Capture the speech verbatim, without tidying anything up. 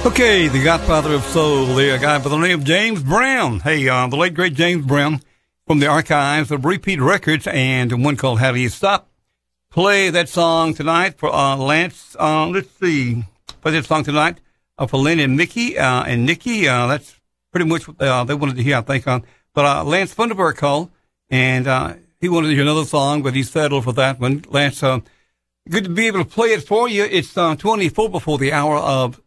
Okay, the godfather of soul, the guy by the name of James Brown. Hey, uh, the late, great James Brown from the archives of Repeat Records and one called How Do You Stop? Play that song tonight for uh, Lance. Uh, let's see. Play that song tonight uh, for Lynn and Mickey uh, and Nikki. Uh, that's pretty much what uh, they wanted to hear, I think. Uh, but uh, Lance Funderburg called, and uh, he wanted to hear another song, but he settled for that one. Lance, uh, good to be able to play it for you. It's uh, twenty-four before the hour of